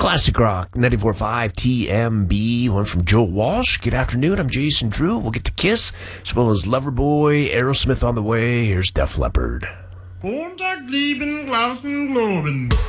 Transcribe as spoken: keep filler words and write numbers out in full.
Classic Rock, ninety-four point five T M B. One from Joe Walsh. Good afternoon. I'm Jason Drew. We'll get to Kiss, as well as Loverboy, Aerosmith on the way. Here's Def Leppard. Kontakt lieben, Glauben, Globen.